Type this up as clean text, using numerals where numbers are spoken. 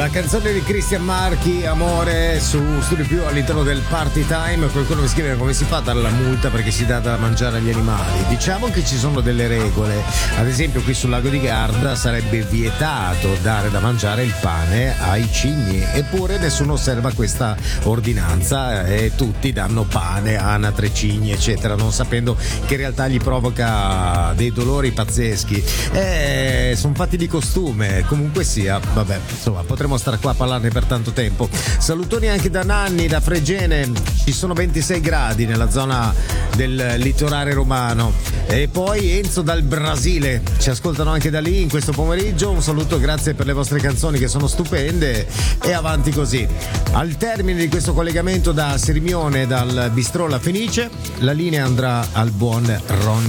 La canzone di Cristian Marchi, Amore, su Studio Più all'interno del Party Time. Qualcuno mi scrive come si fa a dare la multa perché si dà da mangiare agli animali. Diciamo che ci sono delle regole. Ad esempio qui sul lago di Garda sarebbe vietato dare da mangiare il pane ai cigni, eppure nessuno osserva questa ordinanza e tutti danno pane, anatre, cigni eccetera, non sapendo che in realtà gli provoca dei dolori pazzeschi. Sono fatti di costume, comunque sia, vabbè, insomma, potremmo stare qua a parlarne per tanto tempo. Salutoni anche da Nanni, da Fregene, ci sono 26 gradi nella zona del litorale romano. E poi Enzo dal Brasile, ci ascoltano anche da lì in questo pomeriggio. Un saluto, grazie per le vostre canzoni che sono stupende e avanti così. Al termine di questo collegamento da Sirmione, dal Bistrò La Fenice, la linea andrà al buon Ronny